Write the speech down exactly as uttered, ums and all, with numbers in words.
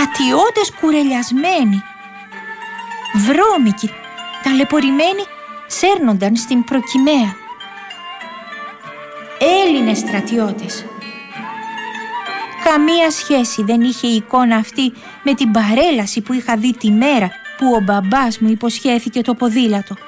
στρατιώτες κουρελιασμένοι, βρώμικοι, ταλαιπωρημένοι, σέρνονταν στην Προκυμαία. Έλληνες στρατιώτες. Καμία σχέση δεν είχε η εικόνα αυτή με την παρέλαση που είχα δει τη μέρα που ο μπαμπάς μου υποσχέθηκε το ποδήλατο.